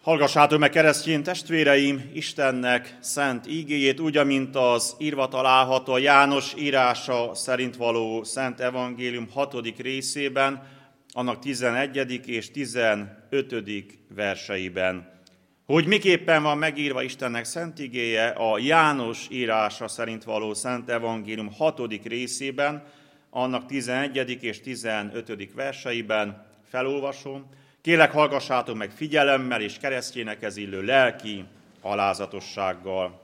Hallgassátok meg, keresztény testvéreim, Istennek szent ígéjét, úgy, amint az írva található a János írása szerint való Szent Evangélium 6. részében, annak 11. és 15. verseiben. Hogy miképpen van megírva Istennek szent igéje a János írása szerint való Szent Evangélium 6. részében, annak 11. és 15. verseiben, felolvasom. Kérlek, hallgassátok meg figyelemmel és keresztjénekhez illő lelki alázatossággal.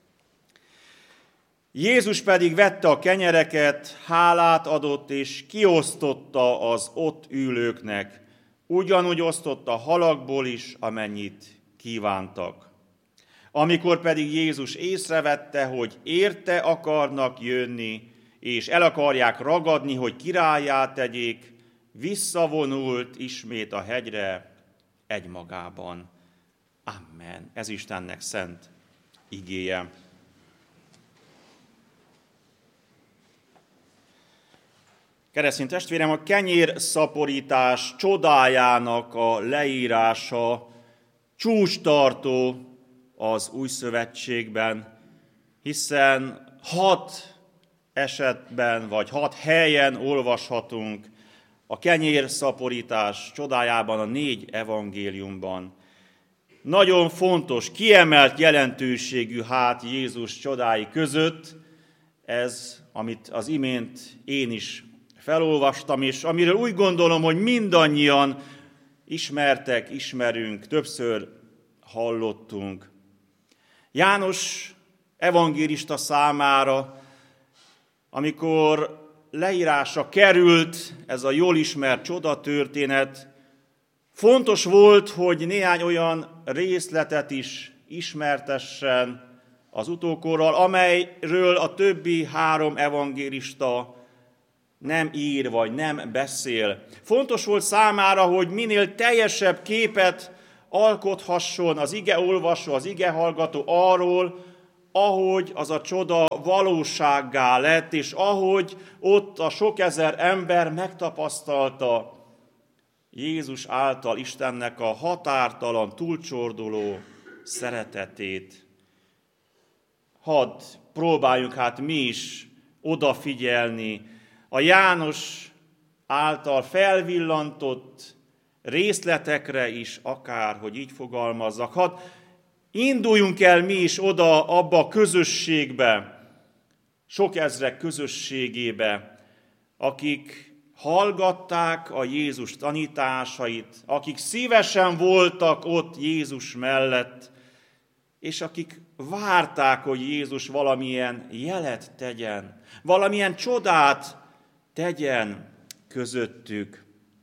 Jézus pedig vette a kenyereket, hálát adott és kiosztotta az ott ülőknek. Ugyanúgy osztotta halakból is, amennyit kívántak. Amikor pedig Jézus észrevette, hogy érte akarnak jönni, és el akarják ragadni, hogy királlyá tegyék, visszavonult ismét a hegyre egymagában. Amen. Ez Istennek szent igéje. Keresztény testvérem, a kenyérszaporítás csodájának a leírása csúcstartó az Új Szövetségben, hiszen 6 esetben vagy 6 helyen olvashatunk a kenyérszaporítás csodájában a 4 evangéliumban. Nagyon fontos, kiemelt jelentőségű Jézus csodái között ez, amit az imént én is felolvastam, és amiről úgy gondolom, hogy mindannyian ismerünk, többször hallottunk. János evangélista számára, amikor leírásra került ez a jól ismert csodatörténet, fontos volt, hogy néhány olyan részletet is ismertessen az utókorral, amelyről a többi 3 evangélista nem ír vagy nem beszél. Fontos volt számára, hogy minél teljesebb képet alkothasson az igeolvasó, az igehallgató arról, ahogy az a csoda valósággá lett, és ahogy ott a sok ezer ember megtapasztalta Jézus által Istennek a határtalan, túlcsorduló szeretetét. Hadd próbáljunk mi is odafigyelni a János által felvillantott részletekre is, akár, hogy így fogalmazzak. Hadd induljunk el mi is oda abba a közösségbe, sok ezrek közösségébe, akik hallgatták a Jézus tanításait, akik szívesen voltak ott Jézus mellett, és akik várták, hogy Jézus valamilyen jelet tegyen, valamilyen csodát tegyen közöttük.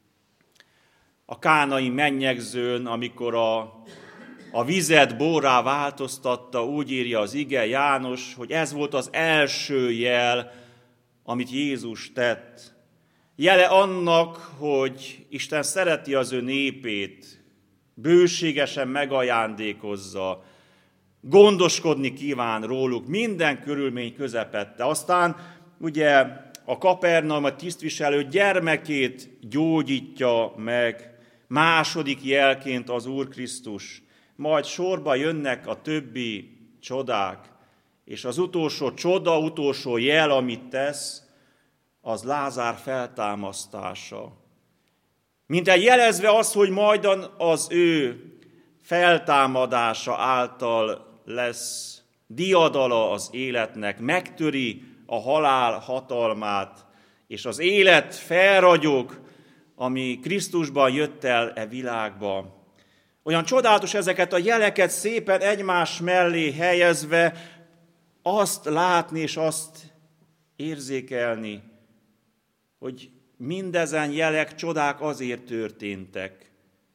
A kánai mennyegzőn, amikor a vizet borrá változtatta, úgy írja az ige János, hogy ez volt az első jel, amit Jézus tett. Jele annak, hogy Isten szereti az ő népét, bőségesen megajándékozza, gondoskodni kíván róluk minden körülmény közepette. Aztán ugye a Kapernaum tisztviselő gyermekét gyógyítja meg, második jelként az Úr Krisztus. Majd sorba jönnek a többi csodák, és az utolsó csoda, utolsó jel, amit tesz, az Lázár feltámasztása. Mintegy jelezve az, hogy majd az ő feltámadása által lesz diadala az életnek, megtöri a halál hatalmát, és az élet felragyog, ami Krisztusban jött el e világba. Olyan csodálatos ezeket a jeleket szépen egymás mellé helyezve azt látni és azt érzékelni, hogy mindezen jelek, csodák azért történtek,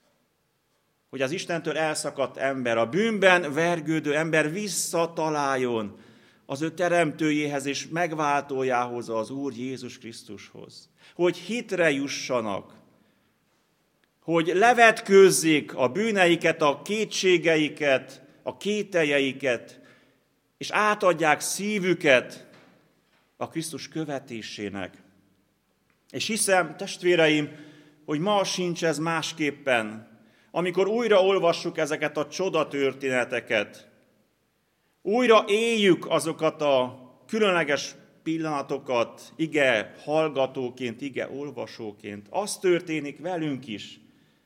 hogy az Istentől elszakadt ember, a bűnben vergődő ember visszataláljon az ő teremtőjéhez és megváltójához, az Úr Jézus Krisztushoz. Hogy hitre jussanak, hogy levetkőzzék a bűneiket, a kétségeiket, a kételjeiket, és átadják szívüket a Krisztus követésének. És hiszem, testvéreim, hogy ma sincs ez másképpen. amikor újra olvassuk ezeket a csodatörténeteket, újra éljük azokat a különleges pillanatokat ige hallgatóként, ige olvasóként. Az történik velünk is,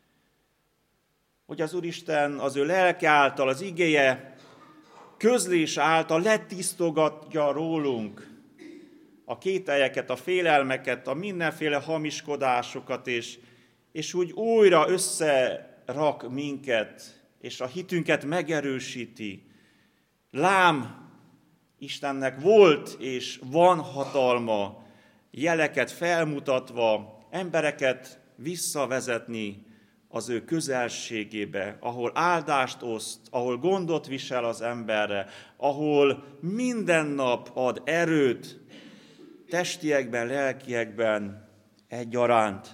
hogy az Úristen az ő lelke által, az igéje közlés által letisztogatja rólunk a kételyeket, a félelmeket, a mindenféle hamiskodásokat, és úgy újra összerak minket, és a hitünket megerősíti. Lám, Istennek volt és van hatalma jeleket felmutatva, embereket visszavezetni az ő közelségébe, ahol áldást oszt, ahol gondot visel az emberre, ahol minden nap ad erőt, testiekben, lelkiekben egyaránt.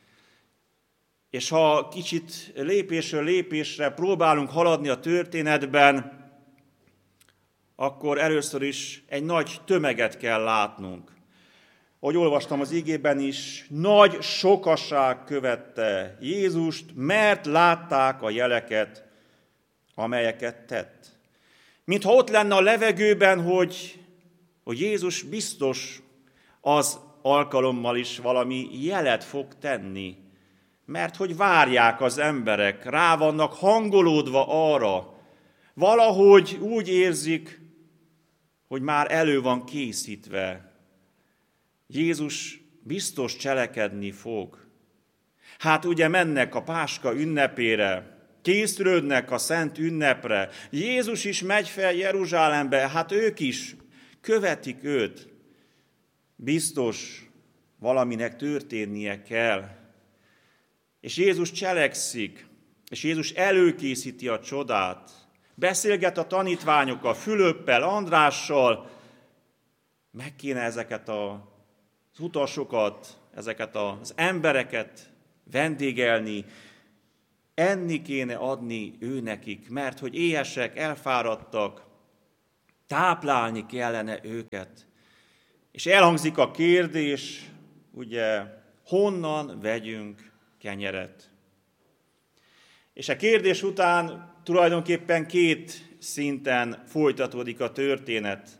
És ha kicsit lépésről lépésre próbálunk haladni a történetben, akkor először is egy nagy tömeget kell látnunk. Ahogy olvastam az igében is, nagy sokaság követte Jézust, mert látták a jeleket, amelyeket tett. Mintha ott lenne a levegőben, hogy Jézus biztos az alkalommal is valami jelet fog tenni, mert hogy várják az emberek, rá vannak hangolódva arra, valahogy úgy érzik, hogy már elő van készítve. Jézus biztos cselekedni fog. Hát ugye mennek a Páska ünnepére, készülődnek a szent ünnepre, Jézus is megy fel Jeruzsálembe, hát ők is követik őt. Biztos valaminek történnie kell. És Jézus cselekszik, és Jézus előkészíti a csodát. Beszélget a tanítványokkal, Fülöppel, Andrással, meg kéne ezeket az utasokat, ezeket az embereket vendégelni, enni kéne adni őnekik, mert hogy éhesek, elfáradtak, táplálni kellene őket. És elhangzik a kérdés, ugye, honnan vegyünk kenyeret? És a kérdés után tulajdonképpen két szinten folytatódik a történet.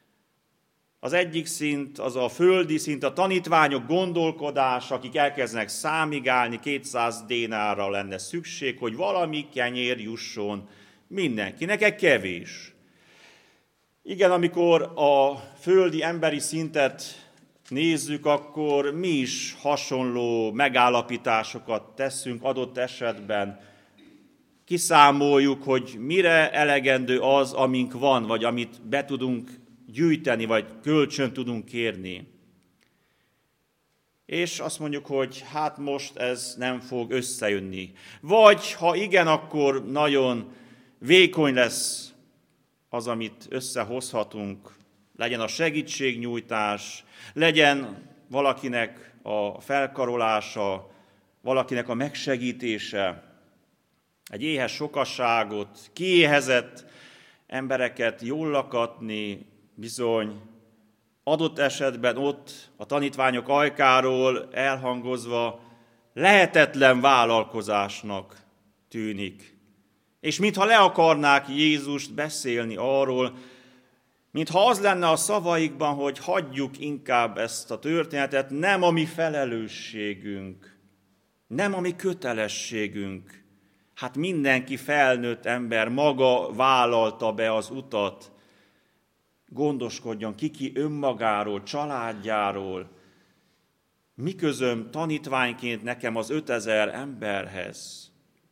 Az egyik szint, az a földi szint, a tanítványok gondolkodása, akik elkezdenek számigálni, 200 dénárra lenne szükség, hogy valami kenyér jusson mindenkinek, egy kevés. Igen, amikor a földi emberi szintet nézzük, akkor mi is hasonló megállapításokat teszünk adott esetben. Kiszámoljuk, hogy mire elegendő az, amink van, vagy amit be tudunk gyűjteni, vagy kölcsön tudunk kérni. És azt mondjuk, hogy hát most ez nem fog összejönni. Vagy ha igen, akkor nagyon vékony lesz az, amit összehozhatunk. Legyen a segítségnyújtás, legyen valakinek a felkarolása, valakinek a megsegítése, egy éhes sokasságot, kiéhezett embereket jól lakatni, bizony adott esetben ott a tanítványok ajkáról elhangozva lehetetlen vállalkozásnak tűnik. És mintha le akarnák Jézust beszélni arról, mintha az lenne a szavaikban, hogy hagyjuk inkább ezt a történetet, nem a mi felelősségünk, nem a mi kötelességünk. Hát mindenki felnőtt ember maga vállalta be az utat, gondoskodjon ki önmagáról, családjáról. Mi közöm tanítványként nekem az 5000 emberhez?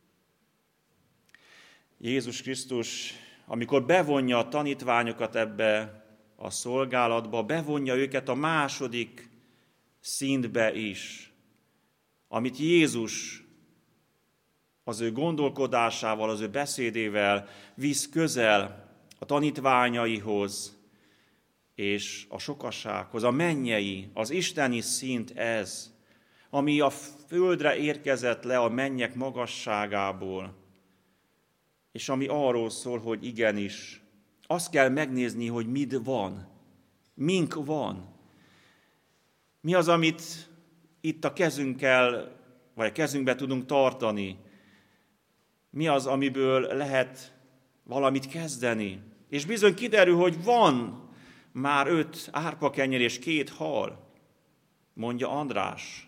Jézus Krisztus, amikor bevonja a tanítványokat ebbe a szolgálatba, bevonja őket a második szintbe is, amit Jézus az ő gondolkodásával, az ő beszédével visz közel a tanítványaihoz és a sokassághoz. A mennyei, az isteni szint ez, ami a földre érkezett le a mennyek magasságából, és ami arról szól, hogy igenis, azt kell megnézni, hogy mit van, mink van. Mi az, amit itt a kezünkkel, vagy a kezünkbe tudunk tartani. mi az, amiből lehet valamit kezdeni. És bizony kiderül, hogy van már 5 árpakenyér és 2 hal, mondja András.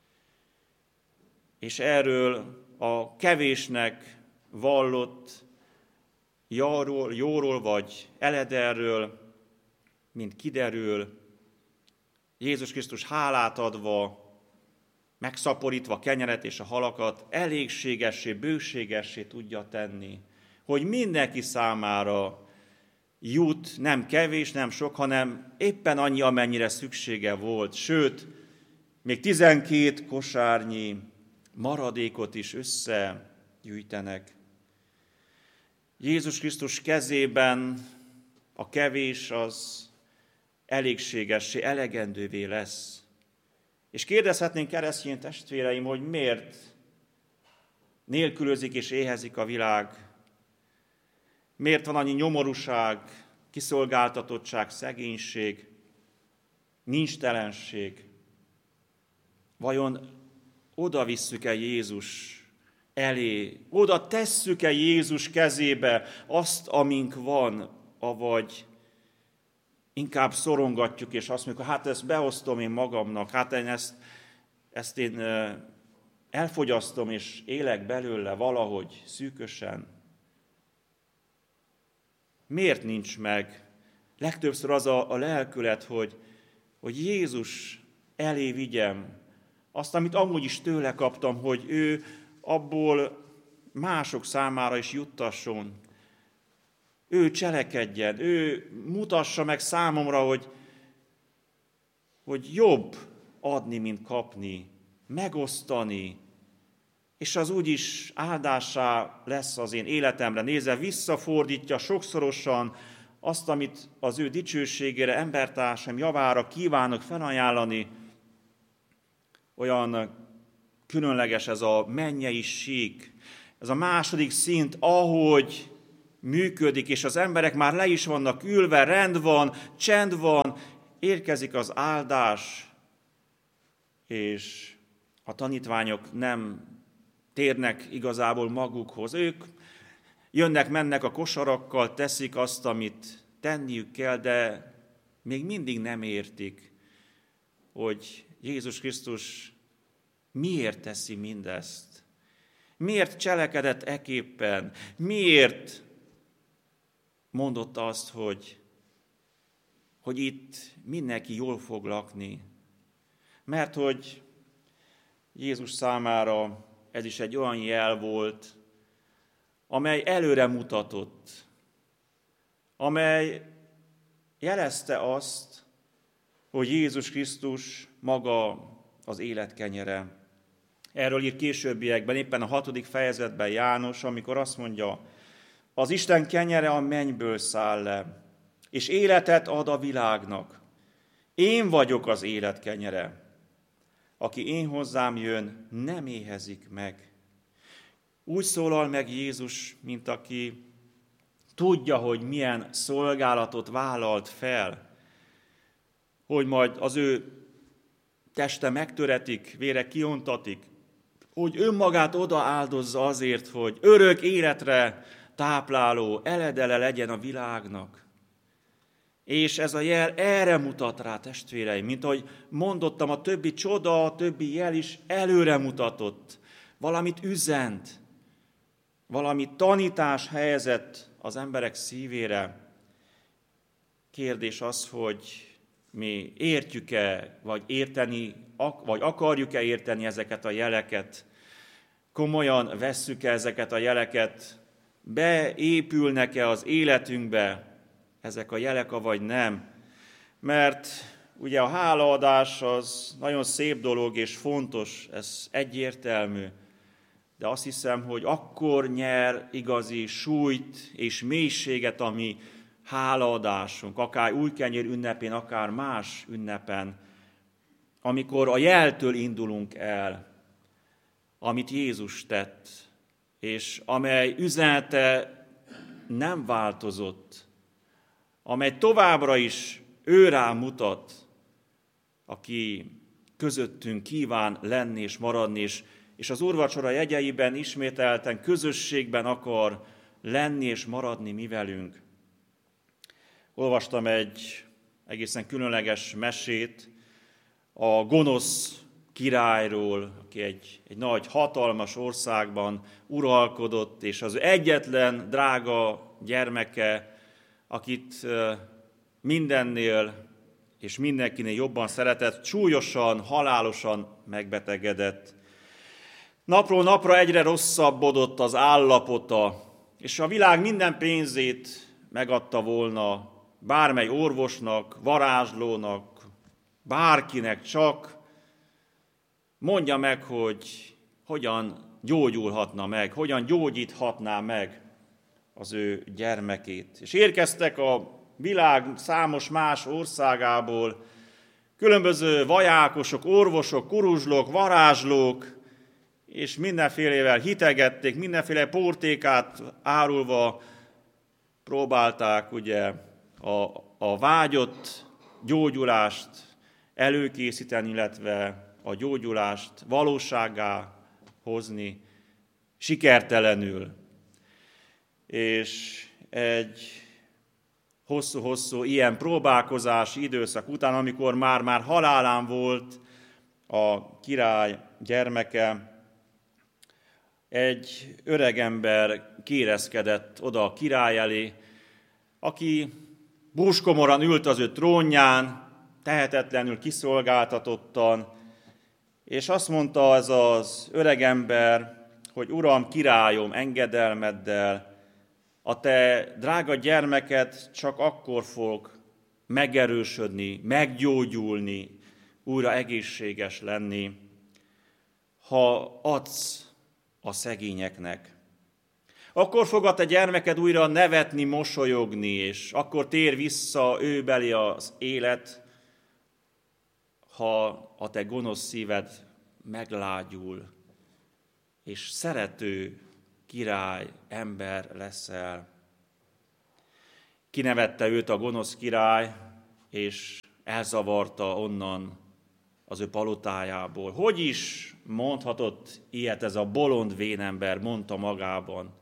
És erről a kevésnek vallott jóról vagy elederről, mint kiderül, Jézus Krisztus hálát adva, megszaporítva a kenyeret és a halakat, elégségessé, bőségessé tudja tenni, hogy mindenki számára jut, nem kevés, nem sok, hanem éppen annyi, amennyire szüksége volt. Sőt, még 12 kosárnyi maradékot is összegyűjtenek. Jézus Krisztus kezében a kevés az elégségessé, elegendővé lesz. És kérdezhetnénk keresztény testvéreim, hogy miért nélkülözik és éhezik a világ, miért van annyi nyomorúság, kiszolgáltatottság, szegénység, nincstelenség. Vajon oda visszük-e Jézus elé, oda tesszük-e Jézus kezébe azt, amink van, avagy inkább szorongatjuk, és azt mondjuk, hát ezt beosztom én magamnak, hát én ezt én elfogyasztom, és élek belőle valahogy szűkösen. Miért nincs meg? Legtöbbször az a lelkület, hogy Jézus elé vigyem azt, amit amúgy is tőle kaptam, hogy ő abból mások számára is juttasson. Ő cselekedjen, ő mutassa meg számomra, hogy jobb adni, mint kapni, megosztani, és az úgyis áldásá lesz az én életemre nézve, visszafordítja sokszorosan azt, amit az ő dicsőségére, embertársam javára kívánok felajánlani. Olyan különleges ez a mennyei sík, ez a második szint, ahogy működik, és az emberek már le is vannak ülve, rend van, csend van, érkezik az áldás, és a tanítványok nem térnek igazából magukhoz. Ők jönnek-mennek a kosarakkal, teszik azt, amit tenniük kell, de még mindig nem értik, hogy Jézus Krisztus miért teszi mindezt. Miért cselekedett eképpen? Miért mondott azt, hogy itt mindenki jól fog lakni? Mert hogy Jézus számára ez is egy olyan jel volt, amely előre mutatott, amely jelezte azt, hogy Jézus Krisztus maga az élet kenyere. Erről ír későbbiekben, éppen a 6. fejezetben János, amikor azt mondja, az Isten kenyere a mennyből száll le, és életet ad a világnak. Én vagyok az élet kenyere. Aki én hozzám jön, nem éhezik meg. Úgy szólal meg Jézus, mint aki tudja, hogy milyen szolgálatot vállalt fel, hogy majd az ő teste megtöretik, vére kiontatik, hogy önmagát odaáldozza azért, hogy örök életre tápláló eledele legyen a világnak. És ez a jel erre mutat rá, testvéreim, mint ahogy mondottam, a többi csoda, a többi jel is előre mutatott. Valamit üzent, valami tanítás helyezett az emberek szívére. Kérdés az, hogy mi értjük-e, vagy akarjuk-e érteni ezeket a jeleket, komolyan vesszük-e ezeket a jeleket, beépülnek-e az életünkbe ezek a jelek, vagy nem. Mert ugye a hálaadás az nagyon szép dolog és fontos, ez egyértelmű, de azt hiszem, hogy akkor nyer igazi súlyt és mélységet a mi hálaadásunk, akár újkenyér ünnepén, akár más ünnepen, amikor a jeltől indulunk el, amit Jézus tett, és amely üzenete nem változott, amely továbbra is őrá mutat, aki közöttünk kíván lenni és maradni, és az úrvacsora jegyeiben ismételten közösségben akar lenni és maradni mi velünk. Olvastam egy egészen különleges mesét a gonosz királyról, aki egy nagy, hatalmas országban uralkodott, és az egyetlen drága gyermeke, akit mindennél és mindenkinél jobban szeretett, súlyosan, halálosan megbetegedett. Napról napra egyre rosszabbodott az állapota, és a világ minden pénzét megadta volna bármely orvosnak, varázslónak, bárkinek, csak mondja meg, hogy hogyan gyógyulhatna meg, hogyan gyógyíthatná meg az ő gyermekét. És érkeztek a világ számos más országából különböző vajákosok, orvosok, kuruzslók, varázslók, és mindenfélevel hitegették, mindenféle portékát árulva próbálták ugye a vágyott gyógyulást előkészíteni, illetve a gyógyulást valósággá hozni, sikertelenül. És egy hosszú-hosszú ilyen próbálkozási időszak után, amikor már halálán volt a király gyermeke, egy öregember kérezkedett oda a király elé, aki búskomoran ült az ő trónján, tehetetlenül, kiszolgáltatottan, és azt mondta ez az öregember, hogy Uram, királyom, engedelmeddel, a te drága gyermeked csak akkor fog megerősödni, meggyógyulni, újra egészséges lenni, ha adsz a szegényeknek. Akkor fog a te gyermeked újra nevetni, mosolyogni, és akkor tér vissza ő belé az élet, ha a te gonosz szíved meglágyul, és szerető király, ember leszel. Kinevette őt a gonosz király, és elzavarta onnan az ő palotájából. Hogy is mondhatott ilyet ez a bolond vénember, mondta magában.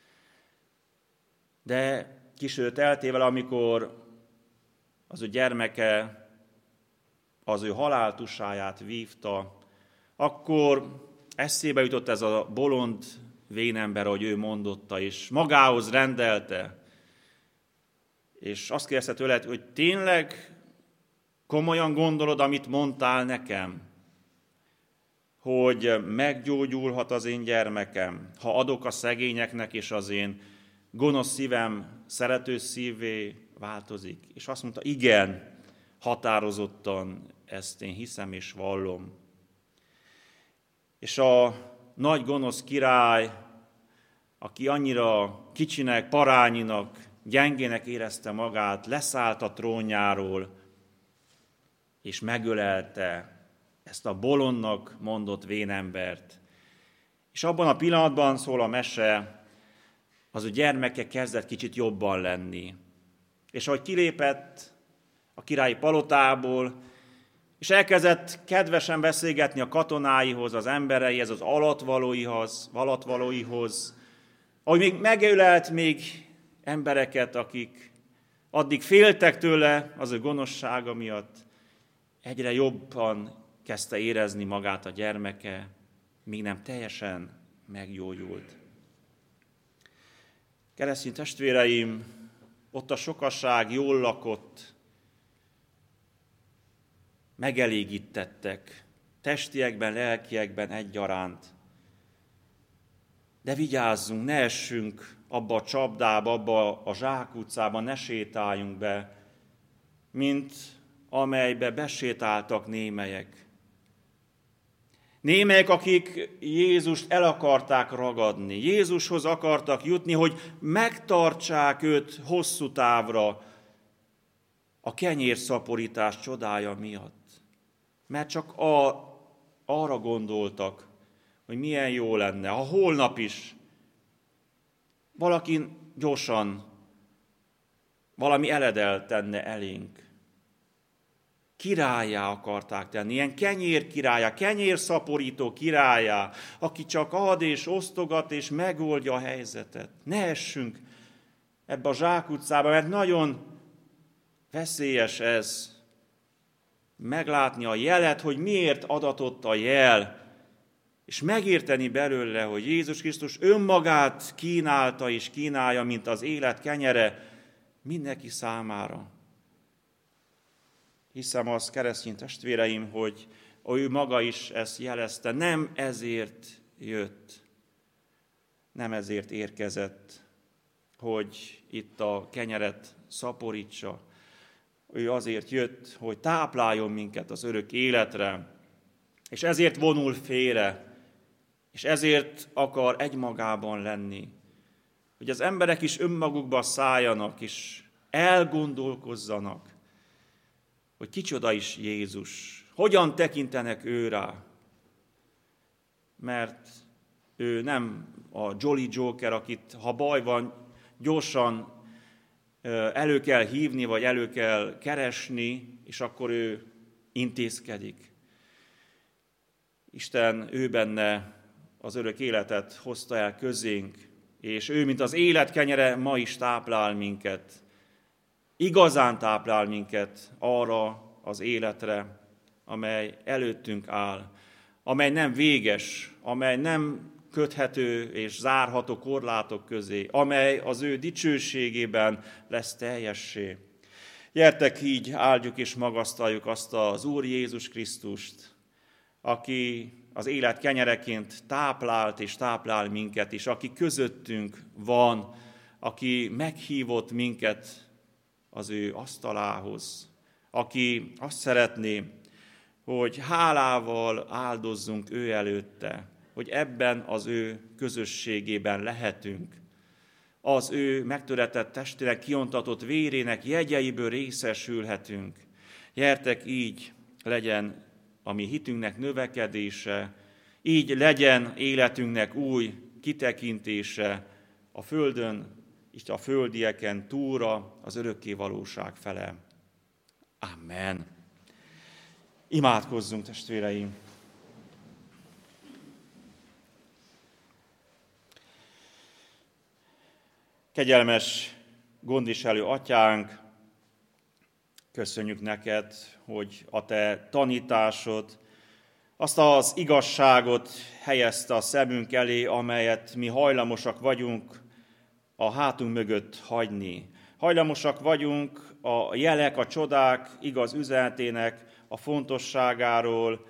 De kis időt eltével, amikor az ő gyermeke az ő haláltusáját vívta, akkor eszébe jutott ez a bolond vénember, ahogy ő mondotta, és magához rendelte. És azt kérdezte tőle, hogy tényleg komolyan gondolod, amit mondtál nekem, hogy meggyógyulhat az én gyermekem, ha adok a szegényeknek, és az én gonosz szívem szerető szívé változik. És azt mondta, igen, határozottan ezt én hiszem és vallom. És a nagy gonosz király, aki annyira kicsinek, parányinak, gyengének érezte magát, leszállt a trónjáról, és megölelte ezt a bolondnak mondott vénembert. És abban a pillanatban, szól a mese, az ő gyermeke kezdett kicsit jobban lenni. És ahogy kilépett a királyi palotából, és elkezdett kedvesen beszélgetni a katonáihoz, az embereihez, az alattvalóihoz, ahogy még megölelt még embereket, akik addig féltek tőle az ő gonoszsága miatt, egyre jobban kezdte érezni magát a gyermeke, míg nem teljesen meggyógyult. Keresztény testvéreim, ott a sokaság jól lakott, megelégítettek, testiekben, lelkiekben egyaránt. De vigyázzunk, ne essünk abba a csapdába, abba a zsákutcába, ne sétáljunk be, mint amelybe besétáltak némelyek. Némelyek, akik Jézust el akarták ragadni, Jézushoz akartak jutni, hogy megtartsák őt hosszú távra a kenyérszaporítás csodája miatt. Mert csak arra gondoltak, hogy milyen jó lenne, ha holnap is valaki gyorsan valami eledelt tenne elénk. királyá akarták tenni, ilyen kenyér királyá, kenyérszaporító királyá, aki csak ad és osztogat és megoldja a helyzetet. Ne essünk ebbe a zsákutcába, mert nagyon veszélyes ez. Meglátni a jelet, hogy miért adatott a jel, és megérteni belőle, hogy Jézus Krisztus önmagát kínálta és kínálja, mint az élet kenyere mindenki számára. Hiszem azt, keresztény testvéreim, hogy ő maga is ezt jelezte. Nem ezért jött, nem ezért érkezett, hogy itt a kenyeret szaporítsa. Ő azért jött, hogy tápláljon minket az örök életre, és ezért vonul félre, és ezért akar egymagában lenni. Hogy az emberek is önmagukba szálljanak, és elgondolkozzanak, hogy kicsoda is Jézus, hogyan tekintenek ő rá. Mert ő nem a Jolly Joker, akit ha baj van, gyorsan elő kell hívni, vagy elő kell keresni, és akkor ő intézkedik. Isten ő benne az örök életet hozta el közénk, és ő, mint az élet kenyere, ma is táplál minket. Igazán táplál minket arra az életre, amely előttünk áll, amely nem véges, amely nem köthető és zárható korlátok közé, amely az ő dicsőségében lesz teljessé. Gyertek így, áldjuk és magasztaljuk azt az Úr Jézus Krisztust, aki az élet kenyereként táplált és táplál minket is, aki közöttünk van, aki meghívott minket az ő asztalához, aki azt szeretné, hogy hálával áldozzunk ő előtte, hogy ebben az ő közösségében lehetünk. Az ő megtöretett testének, kiontatott vérének jegyeiből részesülhetünk. Gyertek, így legyen a mi hitünknek növekedése, így legyen életünknek új kitekintése a földön, és a földieken túlra az örökké valóság fele. Amen. Imádkozzunk, testvéreim! Kegyelmes, gondviselő atyánk, köszönjük neked, hogy a te tanításod, azt az igazságot helyezte a szemünk elé, amelyet mi hajlamosak vagyunk a hátunk mögött hagyni. Hajlamosak vagyunk a jelek, a csodák igaz üzenetének a fontosságáról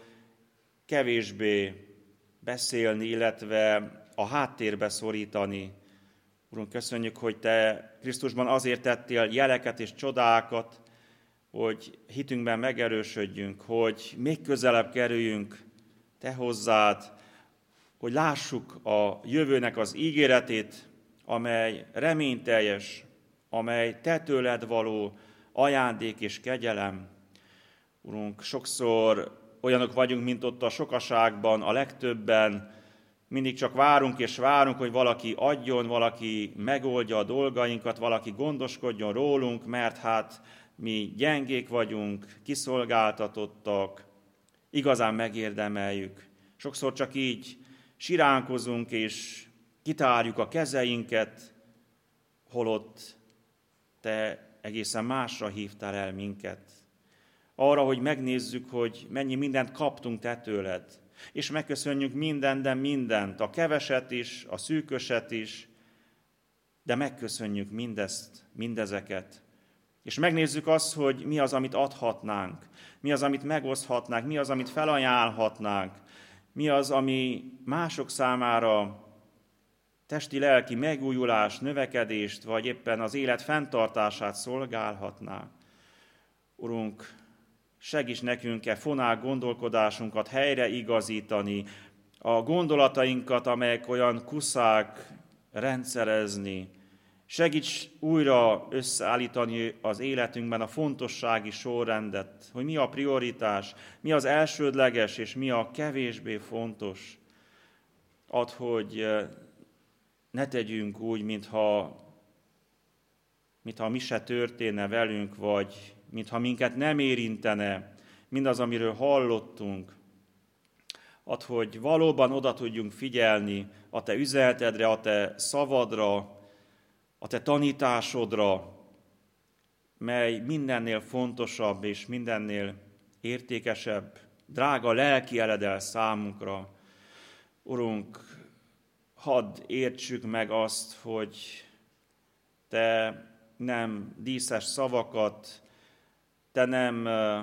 kevésbé beszélni, illetve a háttérbe szorítani. Urunk, köszönjük, hogy te Krisztusban azért tettél jeleket és csodákat, hogy hitünkben megerősödjünk, hogy még közelebb kerüljünk te hozzád, hogy lássuk a jövőnek az ígéretét, amely reményteljes, amely te tőled való ajándék és kegyelem. Urunk, sokszor olyanok vagyunk, mint ott a sokaságban, a legtöbben, mindig csak várunk és várunk, hogy valaki adjon, valaki megoldja a dolgainkat, valaki gondoskodjon rólunk, mert hát mi gyengék vagyunk, kiszolgáltatottak, igazán megérdemeljük. Sokszor csak így siránkozunk és kitárjuk a kezeinket, holott te egészen másra hívtál el minket. Arra, hogy megnézzük, hogy mennyi mindent kaptunk te tőled, és megköszönjük mindent, de mindent, a keveset is, a szűköset is, de megköszönjük mindezeket. És megnézzük azt, hogy mi az, amit adhatnánk, mi az, amit megoszthatnánk, mi az, amit felajánlhatnánk, mi az, ami mások számára testi-lelki megújulást, növekedést, vagy éppen az élet fenntartását szolgálhatná. Urunk, segíts nekünk fonál gondolkodásunkat helyreigazítani, a gondolatainkat, amelyek olyan kuszák, rendszerezni. Segíts újra összeállítani az életünkben a fontossági sorrendet, hogy mi a prioritás, mi az elsődleges, és mi a kevésbé fontos. Add, hogy ne tegyünk úgy, mintha mi se történne velünk, vagy mintha minket nem érintene mindaz, amiről hallottunk. Add, hogy valóban oda tudjunk figyelni a Te üzenetedre, a Te szavadra, a Te tanításodra, mely mindennél fontosabb és mindennél értékesebb, drága lelki eledel számunkra. Urunk, hadd értsük meg azt, hogy Te nem díszes szavakat, Te nem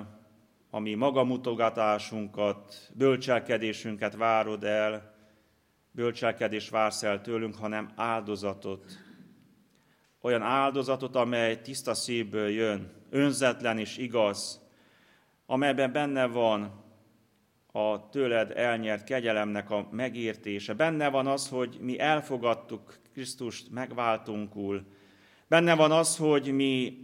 a mi magamutogatásunkat, bölcselkedésünket várod el, bölcselkedést vársz el tőlünk, hanem áldozatot. Olyan áldozatot, amely tiszta szívből jön, önzetlen és igaz, amelyben benne van a tőled elnyert kegyelemnek a megértése. Benne van az, hogy mi elfogadtuk Krisztust megváltunkul. Benne van az, hogy mi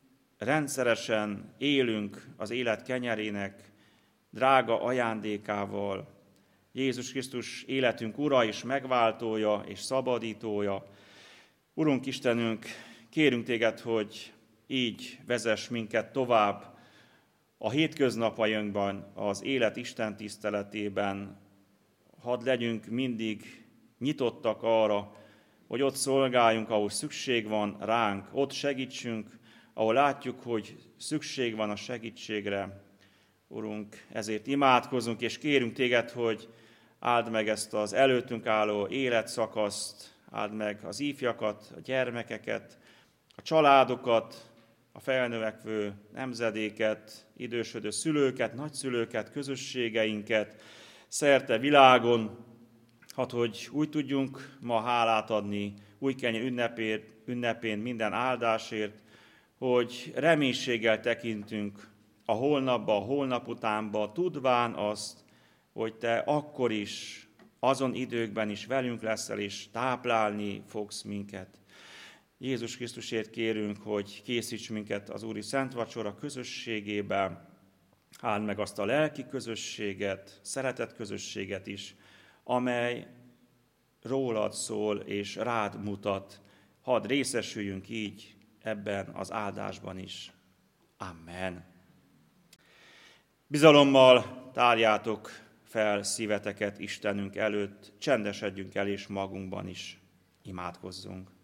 rendszeresen élünk az élet kenyerének drága ajándékával. Jézus Krisztus életünk ura és megváltója és szabadítója. Urunk Istenünk, kérünk téged, hogy így vezess minket tovább a hétköznapjainkban, az élet Isten tiszteletében. Hadd legyünk mindig nyitottak arra, hogy ott szolgáljunk, ahol szükség van ránk, ott segítsünk, ahol látjuk, hogy szükség van a segítségre. Urunk, ezért imádkozunk, és kérünk téged, hogy áld meg ezt az előttünk álló életszakaszt, áld meg az ifjakat, a gyermekeket, a családokat, a felnövekvő nemzedéket, idősödő szülőket, nagyszülőket, közösségeinket, szerte világon, hogy úgy tudjunk ma hálát adni új kenyér ünnepén minden áldásért, hogy reménységgel tekintünk a holnapba, a holnap utánba, tudván azt, hogy Te akkor is, azon időkben is velünk leszel, és táplálni fogsz minket. Jézus Krisztusért kérünk, hogy készíts minket az Úri Szent Vacsora közösségébe, áld meg azt a lelki közösséget, szeretett közösséget is, amely rólad szól és rád mutat. Hadd részesüljünk így ebben az áldásban is. Amen. Bizalommal tárjátok fel szíveteket Istenünk előtt, csendesedjünk el és magunkban is imádkozzunk.